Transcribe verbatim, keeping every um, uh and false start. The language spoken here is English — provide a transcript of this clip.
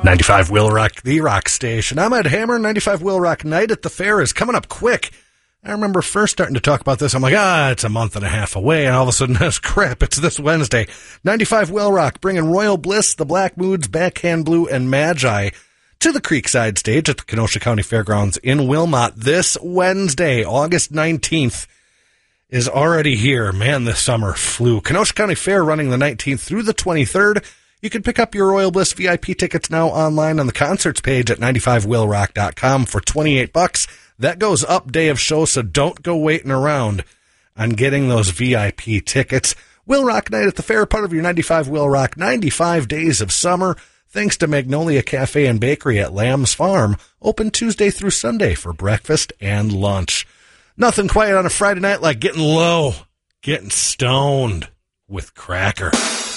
ninety-five Will Rock, the rock station. I'm Ed Hammer. ninety-five Will Rock Night at the Fair is coming up quick. I remember first starting to talk about this. I'm like, ah, it's a month and a half away. And all of a sudden, that's crap. It's this Wednesday. ninety-five Will Rock bringing Royal Bliss, the Black Moods, Backhand Blue, and Magi to the Creekside stage at the Kenosha County Fairgrounds in Wilmot this Wednesday, August nineteenth. Is already here. Man, this summer flew. Kenosha County Fair running the nineteenth through the twenty-third. You can pick up your Royal Bliss V I P tickets now online on the concerts page at ninety-five will rock dot com for twenty-eight bucks. That goes up day of show, so don't go waiting around on getting those V I P tickets. Will Rock Night at the Fair, part of your ninety-five Will Rock ninety-five Days of Summer. Thanks to Magnolia Cafe and Bakery at Lamb's Farm, open Tuesday through Sunday for breakfast and lunch. Nothing quiet on a Friday night like getting low, getting stoned with Cracker.